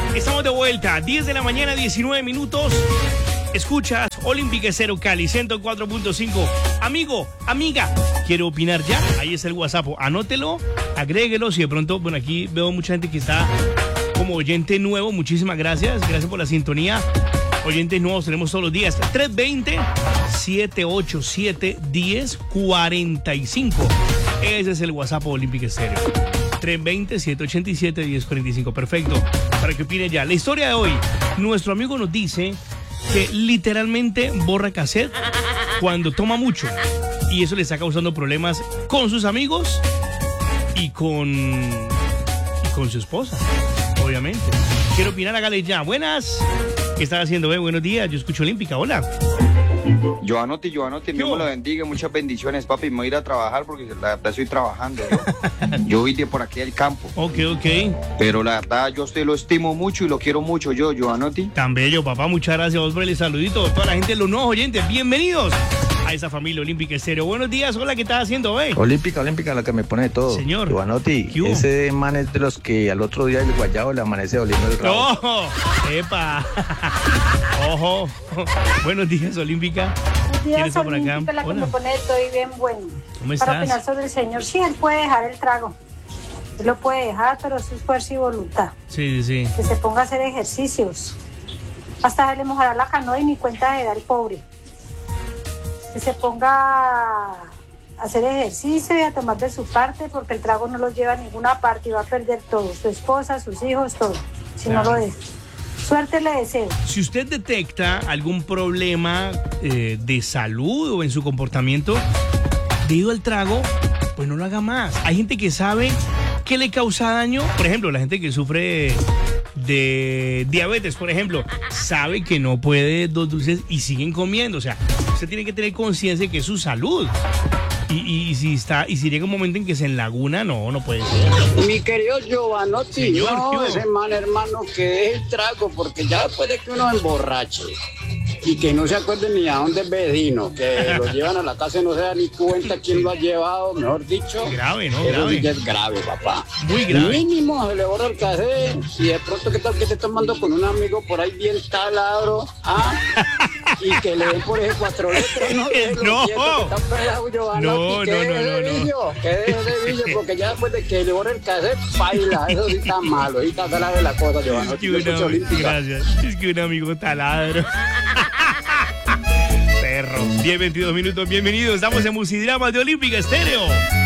Estamos de vuelta, 10 de la mañana, 19 minutos. Escuchas Olímpica Estéreo Cali 104.5. Amigo, amiga, ¿quiere opinar ya? Ahí está el WhatsApp. Anótelo, agréguelo. Si de pronto, bueno, aquí veo mucha gente que está como oyente nuevo. Muchísimas gracias. Gracias por la sintonía. Oyentes nuevos tenemos todos los días. 320-787-1045. Ese es el WhatsApp Olímpica Estéreo. 320-787-1045. Perfecto. Para que opine ya. La historia de hoy. Nuestro amigo nos dice que literalmente borra cassette cuando toma mucho. Y eso le está causando problemas con sus amigos y con su esposa, obviamente. Quiero opinar, hágale ya. Buenas. ¿Qué estás haciendo? Buenos días. Yo escucho Olímpica. Hola. Giovanotti, Dios me lo bendiga, muchas bendiciones, papi. Me voy a ir a trabajar porque la verdad estoy trabajando. Yo vine por aquí del campo. Ok. Pero la verdad, yo lo estimo mucho y lo quiero mucho, Giovanotti. Tan bello, papá. Muchas gracias a vos por el saludito. Toda la gente, los nuevos oyentes, bienvenidos a esa familia Olímpica Estéreo. Buenos días. Hola, ¿qué estás haciendo, Olímpica, la que me pone de todo. Señor. Giovanotti, ese man es de los que al otro día el guayabo le amanece oliendo el rabo. ¡Ojo! ¡Epa! ¡Ojo! Buenos días, Olímpica. Buenos días, Olímpica, la que Hola. me pone estoy bien bueno. ¿Cómo estás? Para opinar sobre el Señor, sí, Él puede dejar el trago. Él lo puede dejar, pero eso es fuerza y voluntad. Sí. Que se ponga a hacer ejercicios. Hasta se le mojará la canoa y ni cuenta se da el pobre. Que se ponga a hacer ejercicio y a tomar de su parte, porque el trago no los lleva a ninguna parte y va a perder todo. Su esposa, sus hijos, todo. Si no lo deja. Suerte le deseo. Si usted detecta algún problema de salud o en su comportamiento debido al trago, pues no lo haga más. Hay gente que sabe que le causa daño. Por ejemplo, la gente que sufre de diabetes, por ejemplo, sabe que no puede dos dulces y siguen comiendo. O sea, usted tiene que tener conciencia de que es su salud. Y si llega un momento en que se enlaguna, no puede ser. Mi querido Giovanotti, Señor, no, ese man, hermano, que deje el trago, porque ya después de que uno emborrache y que no se acuerde ni a dónde es vecino, que lo llevan a la casa y no se da ni cuenta quién lo ha llevado, mejor dicho. Grave, ¿no? Eso Grave. sí que es grave, papá. Muy grave. Mínimo se le borra el cassette y de pronto que tal que esté tomando con un amigo por ahí bien taladro, y que le den por ese 4 letras, ¿no? No. Que deje ese vicio, porque ya después de que le borre el cassette, baila, eso sí está malo, ahí está grave la cosa, Giovanotti. Gracias. Es que un amigo taladro. Perro. 10-22 minutos, bienvenidos. Estamos en Musidramas de Olímpica Estéreo.